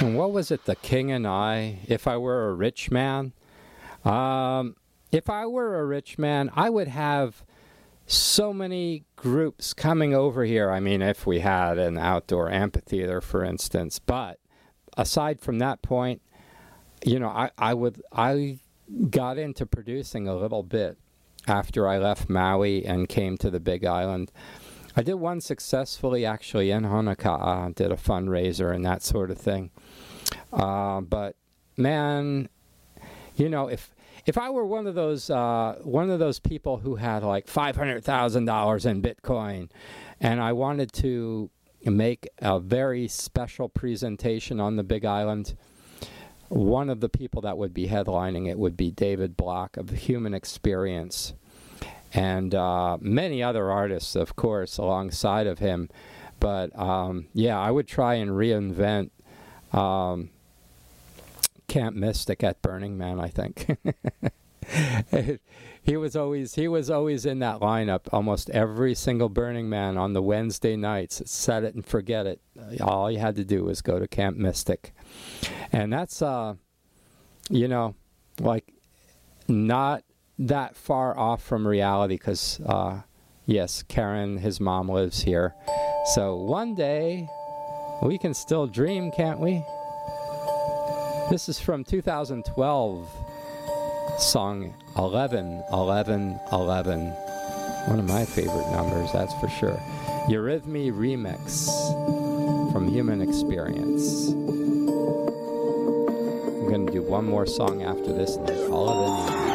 And what was it, The King and I? If I were a rich man? If I were a rich man, I would have so many groups coming over here. I mean, if we had an outdoor amphitheater, for instance. But aside from that point, you know, I got into producing a little bit after I left Maui and came to the Big Island. I did one successfully, actually, in Honoka'a. Did a fundraiser and that sort of thing. But man, you know, if I were one of those people who had like $500,000 in Bitcoin, and I wanted to make a very special presentation on the Big Island, one of the people that would be headlining it would be David Block of Human Experience, and many other artists, of course, alongside of him. But yeah, I would try and reinvent Camp Mystic at Burning Man, I think. He was always in that lineup, almost every single Burning Man on the Wednesday nights. Set it and forget it. All you had to do was go to Camp Mystic. And that's, you know, like not that far off from reality because, yes, Karen, his mom, lives here. So one day we can still dream, can't we? This is from 2012, song 111111. One of my favorite numbers, that's for sure. Eurythmy Remix from Human Experience. I'm going to do one more song after this and then call it a night.